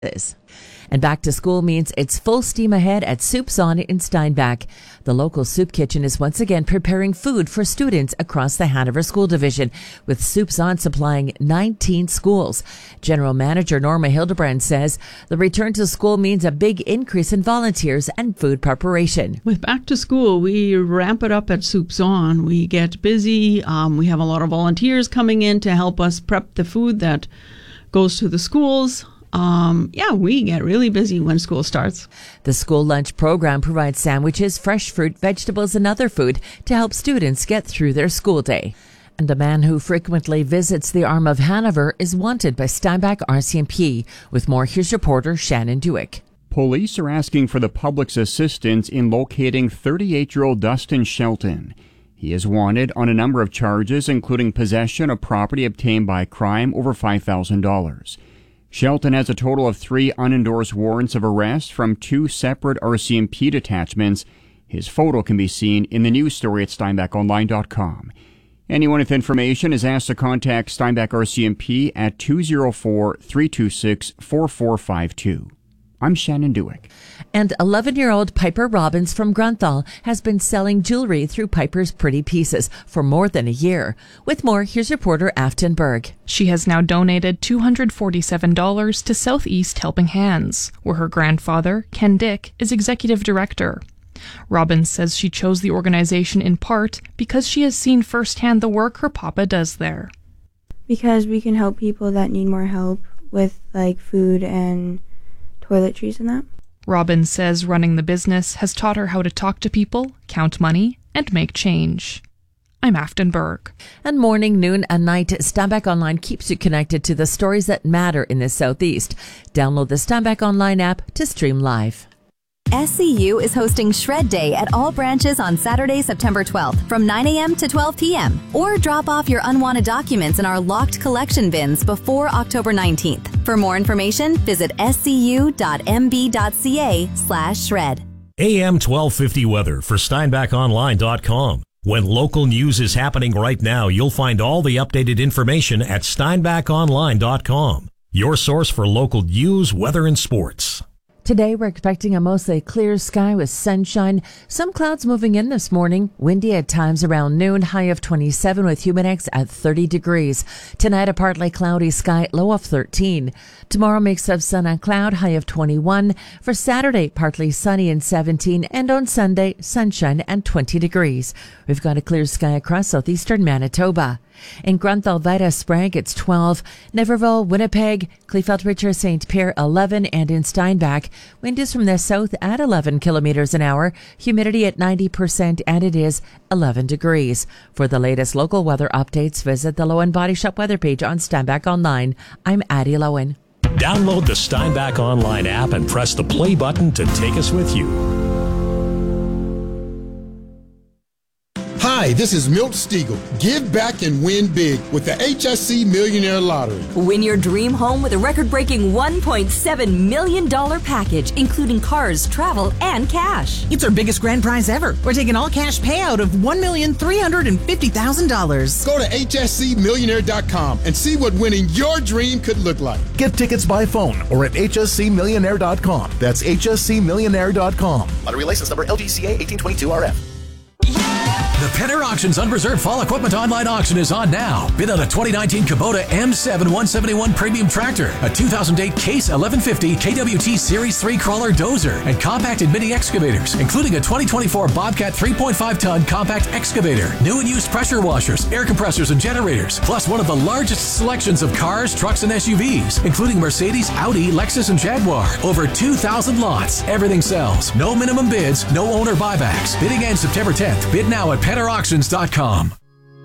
And back to school means it's full steam ahead at Soup's On in Steinbach. The local soup kitchen is once again preparing food for students across the Hanover School Division, with Soup's On supplying 19 schools. General Manager Norma Hildebrand says the return to school means a big increase in volunteers and food preparation. With back to school, we ramp it up at Soup's On. We get busy. We have a lot of volunteers coming in to help us prep the food that goes to the schools. We get really busy when school starts. The school lunch program provides sandwiches, fresh fruit, vegetables, and other food to help students get through their school day. And a man who frequently visits the arm of Hanover is wanted by Steinbach RCMP. With more, here's reporter Shannon Dewick. Police are asking for the public's assistance in locating 38-year-old Dustin Shelton. He is wanted on a number of charges, including possession of property obtained by crime over $5,000. Shelton has a total of 3 unendorsed warrants of arrest from 2 separate RCMP detachments. His photo can be seen in the news story at SteinbachOnline.com. Anyone with information is asked to contact Steinbach RCMP at 204-326-4452. I'm Shannon Dewick. And 11-year-old Piper Robbins from Grunthal has been selling jewelry through Piper's Pretty Pieces for more than a year. With more, here's reporter Afton Berg. She has now donated $247 to Southeast Helping Hands, where her grandfather, Ken Dick, is executive director. Robbins says she chose the organization in part because she has seen firsthand the work her papa does there. Because we can help people that need more help with food and toiletries and that. Robbins says running the business has taught her how to talk to people, count money, and make change. I'm Afton Berg. And morning, noon, and night, Steinbach Online keeps you connected to the stories that matter in the Southeast. Download the Steinbach Online app to stream live. SCU is hosting Shred Day at all branches on Saturday, September 12th from 9 a.m. to 12 p.m. Or drop off your unwanted documents in our locked collection bins before October 19th. For more information, visit scu.mb.ca/shred. AM 1250 weather for SteinbachOnline.com. When local news is happening right now, you'll find all the updated information at SteinbachOnline.com. Your source for local news, weather, and sports. Today, we're expecting a mostly clear sky with sunshine. Some clouds moving in this morning. Windy at times around noon. High of 27 with Humidex at 30 degrees. Tonight, a partly cloudy sky. Low of 13. Tomorrow, mix of sun and cloud. High of 21. For Saturday, partly sunny and 17. And on Sunday, sunshine and 20 degrees. We've got a clear sky across southeastern Manitoba. In Grunthal, Vita, Sprague, it's 12. Niverville, Winnipeg, Kleefeld, Richard, St. Pierre, 11. And in Steinbach, wind is from the south at 11 kilometers an hour. Humidity at 90%, and it is 11 degrees. For the latest local weather updates, visit the Lowen Body Shop weather page on Steinbach Online. I'm Addie Lowen. Download the Steinbach Online app and press the play button to take us with you. Hi, this is Milt Stiegel. Give back and win big with the HSC Millionaire Lottery. Win your dream home with a record-breaking $1.7 million package, including cars, travel, and cash. It's our biggest grand prize ever. We're taking all-cash payout of $1,350,000. Go to hscmillionaire.com and see what winning your dream could look like. Get tickets by phone or at hscmillionaire.com. That's hscmillionaire.com. Lottery license number LGCA 1822RF. The Penner Auctions Unreserved Fall Equipment Online Auction is on now. Bid on a 2019 Kubota M7 171 Premium Tractor, a 2008 Case 1150 KWT Series 3 Crawler Dozer, and compact and mini excavators, including a 2024 Bobcat 3.5-ton compact excavator, new and used pressure washers, air compressors, and generators, plus one of the largest selections of cars, trucks, and SUVs, including Mercedes, Audi, Lexus, and Jaguar. Over 2,000 lots. Everything sells. No minimum bids, no owner buybacks. Bidding ends September 10th. Bid now at PennerAuctions.com.